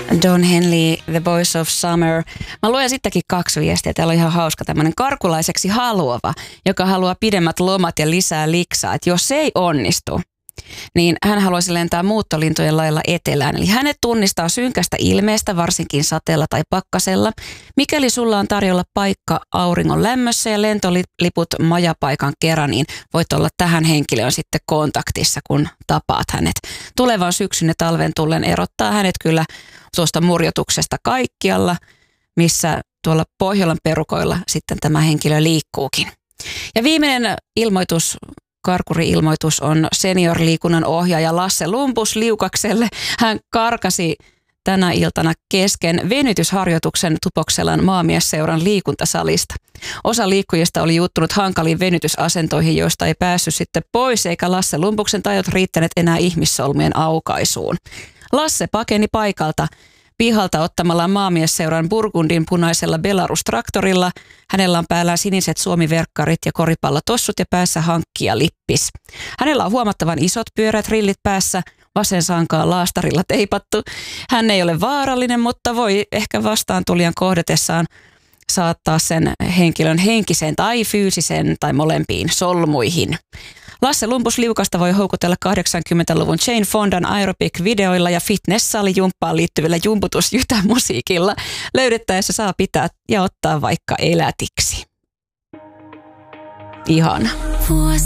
Don Henley, The Boys of Summer. Mä luen sittenkin 2 viestiä. Täällä on ihan hauska tämmöinen karkulaiseksi haluava, joka haluaa pidemmät lomat ja lisää liksaa. Että jos se ei onnistu, niin hän haluaisi lentää muuttolintujen lailla etelään. Eli hänet tunnistaa synkästä ilmeestä, varsinkin sateella tai pakkasella. Mikäli sulla on tarjolla paikka auringon lämmössä ja lentoliput majapaikan kerran, niin voit olla tähän henkilöön sitten kontaktissa, kun tapaat hänet. Tulevan syksyn ja talven tullen erottaa hänet kyllä tuosta murjotuksesta kaikkialla, missä tuolla Pohjolan perukoilla sitten tämä henkilö liikkuukin. Ja viimeinen ilmoitus, karkuri-ilmoitus on seniorliikunnan ohjaaja Lasse Lumpus Liukakselle. Hän karkasi tänä iltana kesken venytysharjoituksen Tupokselan maamiesseuran liikuntasalista. Osa liikkujista oli juuttunut hankaliin venytysasentoihin, joista ei päässyt sitten pois, eikä Lasse Lumpuksen tajot riittäneet enää ihmissolmien aukaisuun. Lasse pakeni paikalta pihalta ottamalla maamiesseuran Burgundin punaisella Belarus-traktorilla. Hänellä on päällään siniset suomiverkkarit ja koripallotossut ja päässä hankkija lippis. Hänellä on huomattavan isot pyörät rillit päässä, vasen sankaa laastarilla teipattu. Hän ei ole vaarallinen, mutta voi ehkä vastaan tulijan kohdatessaan saattaa sen henkilön henkiseen tai fyysiseen tai molempiin solmuihin. Lasse Lumpus Liukasta voi houkutella 80-luvun Jane Fondan aerobic-videoilla ja fitness-salijumppaan liittyvillä jumputusjytämusiikilla. Löydettäessä saa pitää ja ottaa vaikka elätiksi. Ihana.